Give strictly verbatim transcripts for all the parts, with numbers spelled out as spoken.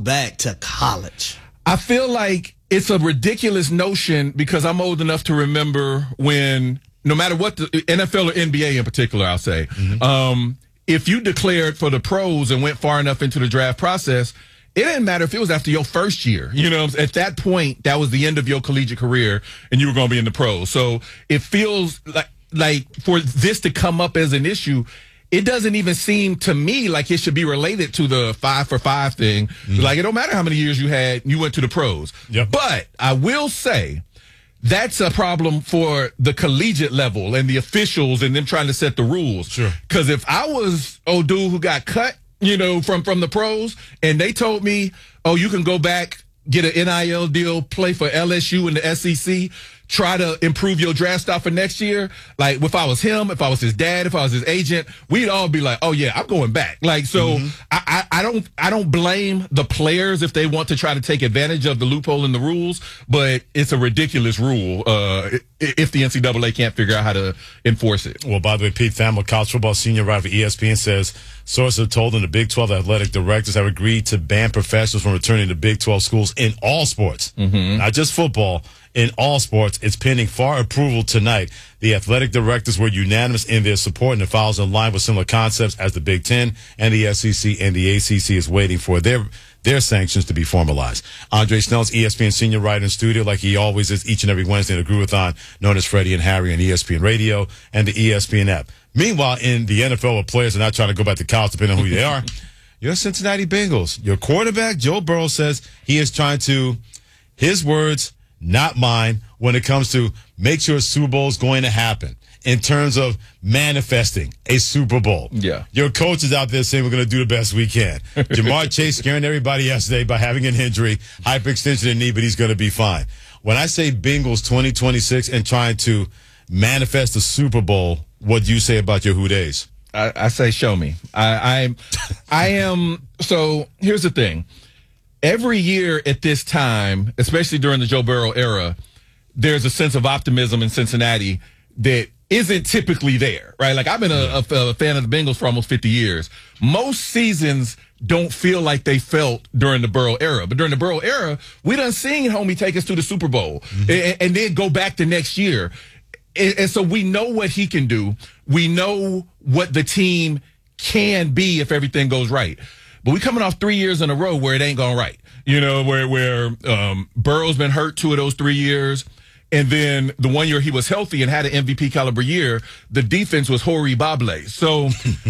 back to college? I feel like it's a ridiculous notion because I'm old enough to remember when, no matter what the N F L or N B A in particular, I'll say, mm-hmm. um, if you declared for the pros and went far enough into the draft process, it didn't matter if it was after your first year. You know, at that point, that was the end of your collegiate career and you were going to be in the pros. So it feels like, like for this to come up as an issue, it doesn't even seem to me like it should be related to the five for five thing. Mm-hmm. Like, it don't matter how many years you had, you went to the pros. Yep. But I will say that's a problem for the collegiate level and the officials and them trying to set the rules. Sure. Because if I was old dude who got cut, you know, from, from the pros, and they told me, oh, you can go back, get an N I L deal, play for L S U and the S E C, try to improve your draft stock for next year. Like, if I was him, if I was his dad, if I was his agent, we'd all be like, oh yeah, I'm going back. Like, so mm-hmm. I, I, I don't, I don't blame the players if they want to try to take advantage of the loophole in the rules, but it's a ridiculous rule, uh, if the N C double A can't figure out how to enforce it. Well, by the way, Pete Thamel, college football senior writer for E S P N, says sources have told him the Big twelve athletic directors have agreed to ban professionals from returning to Big twelve schools in all sports, mm-hmm. not just football. In all sports, it's pending F A R approval tonight. The athletic directors were unanimous in their support, and it follows in line with similar concepts as the Big Ten and the S E C, and the A C C is waiting for their their sanctions to be formalized. Andre Snell's E S P N senior writer in studio, like he always is each and every Wednesday in a Groovathon, known as Freddie and Harry on E S P N Radio and the E S P N app. Meanwhile, in the N F L, where players are not trying to go back to college, depending on who they are, your Cincinnati Bengals, your quarterback, Joe Burrow, says he is trying to, his words, not mine, when it comes to make sure Super Bowl is going to happen in terms of manifesting a Super Bowl. Yeah. Your coach is out there saying we're going to do the best we can. Jamar Chase scaring everybody yesterday by having an injury, hyperextension of knee, but he's going to be fine. When I say Bengals twenty twenty-six and trying to manifest the Super Bowl, what do you say about your Who Days? I, I say show me. I, I'm, I am, so here's the thing. Every year at this time, especially during the Joe Burrow era, there's a sense of optimism in Cincinnati that isn't typically there, right? Like, I've been a, a, a fan of the Bengals for almost fifty years. Most seasons don't feel like they felt during the Burrow era. But during the Burrow era, we done seen homie take us to the Super Bowl mm-hmm. and, and then go back the next year. And, and so we know what he can do. We know what the team can be if everything goes right. But we coming off three years in a row where it ain't gone right. You know, where where um, Burrow's been hurt two of those three years. And then the one year he was healthy and had an M V P caliber year, the defense was horrible. So,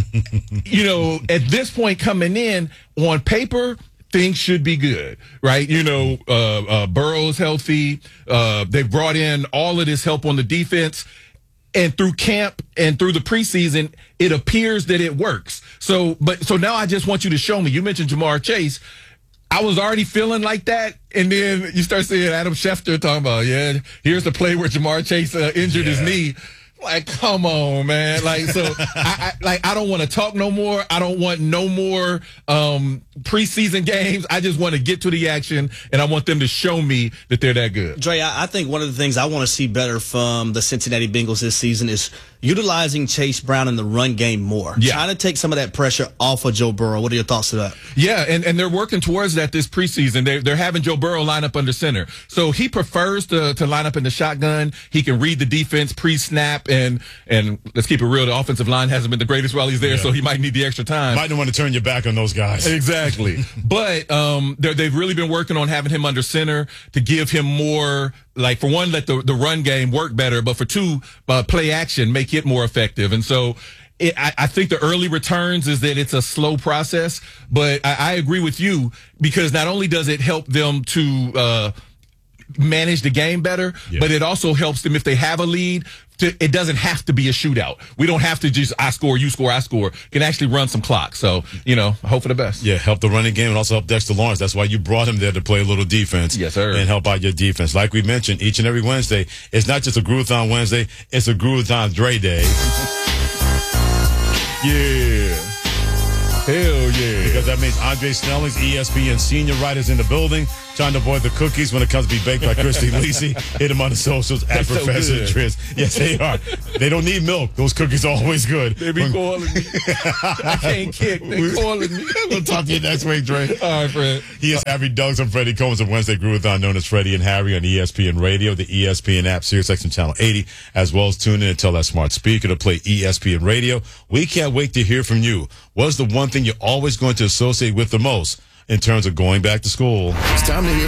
you know, at this point coming in, on paper, things should be good, right? You know, uh, uh, Burrow's healthy. Uh, they brought in all of this help on the defense. And through camp and through the preseason, it appears that it works. So, but so now I just want you to show me. You mentioned Jamar Chase. I was already feeling like that, and then you start seeing Adam Schefter talking about, yeah, here's the play where Jamar Chase uh, injured yeah. his knee. Like, come on, man. Like, so, I, I like, I don't want to talk no more. I don't want no more um, preseason games. I just want to get to the action, and I want them to show me that they're that good. Dre, I, I think one of the things I want to see better from the Cincinnati Bengals this season is utilizing Chase Brown in the run game more. Yeah. Trying to take some of that pressure off of Joe Burrow. What are your thoughts to that? Yeah, and, and they're working towards that this preseason. They're, they're having Joe Burrow line up under center. So he prefers to, to line up in the shotgun. He can read the defense pre-snap, and and let's keep it real, the offensive line hasn't been the greatest while he's there, yeah. so he might need the extra time. Might not want to turn your back on those guys. Exactly. But um, they've really been working on having him under center to give him more, like, for one, let the, the run game work better, but for two, uh, play action, make it more effective. And so it, I, I think the early returns is that it's a slow process, but I, I agree with you, because not only does it help them to uh, manage the game better, yeah. but it also helps them, if they have a lead, to, it doesn't have to be a shootout. We don't have to just I score, you score, I score. Can actually run some clock. So, you know, hope for the best. Yeah, help the running game and also help Dexter Lawrence. That's why you brought him there, to play a little defense. Yes, sir. And help out your defense. Like we mentioned, each and every Wednesday, it's not just a Groovathon Wednesday, it's a Groovathon Dre Day. Yeah. Hell yeah. Because that means Andre Snelling's E S P N senior writers in the building, trying to avoid the cookies when it comes to be baked by Christy Lisi. Hit him on the socials at That's so Professor good. Driz. Yes, they are. They don't need milk. Those cookies are always good. They be calling me. I can't kick. They calling me. We'll talk to you next week, Dre. All right, Fred. He is Harry Douglas and Freddie Combs of Wednesday Groovathon, known as Freddie and Harry on E S P N Radio, the E S P N app, SiriusXM Channel eighty, as well as tune in and tell that smart speaker to play E S P N Radio. We can't wait to hear from you. What's the one thing you're always going to associate with the most in terms of going back to school? It's time to hear